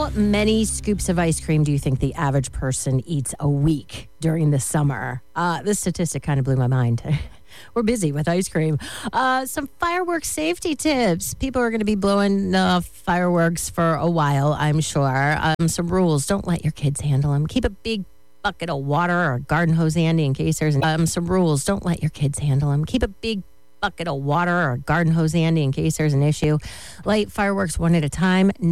How many scoops of ice cream do you think the average person eats a week during the summer? This statistic kind of blew my mind. We're busy with ice cream. Some fireworks safety tips. People are going to be blowing fireworks for a while, I'm sure. Some rules. Don't let your kids handle them. Keep a big bucket of water or a garden hose handy in case there's some rules. Don't let your kids handle them. Keep a big bucket of water or a garden hose handy in case there's an issue. Light fireworks one at a time.